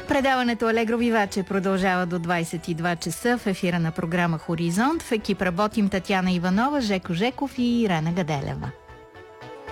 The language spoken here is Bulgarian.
Предаването Алегро Виваче продължава до 22 часа в ефира на програма Хоризонт. В екип работим Татяна Иванова, Жеко Жеков и Ирена Гаделева.